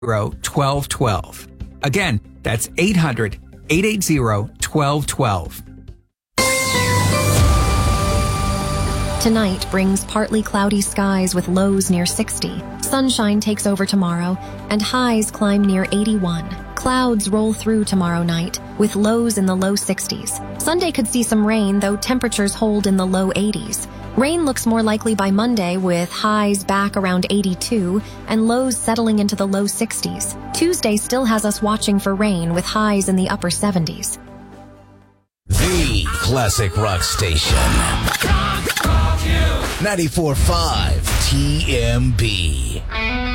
800-880-1212. Again, that's 800-880-1212. Tonight brings partly cloudy skies with lows near 60. Sunshine takes over tomorrow, and highs climb near 81. Clouds roll through tomorrow night, with lows in the low 60s. Sunday could see some rain, though temperatures hold in the low 80s. Rain looks more likely by Monday, with highs back around 82 and lows settling into the low 60s. Tuesday still has us watching for rain, with highs in the upper 70s. The classic rock station. 94.5 TMB.